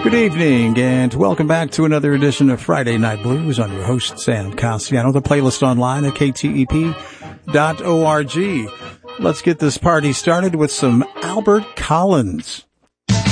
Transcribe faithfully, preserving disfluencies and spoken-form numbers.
Good evening, and welcome back to another edition of Friday Night Blues. I'm your host, Sam Cassiano. The playlist online at K T E P dot org. Let's get this party started with some Albert Collins.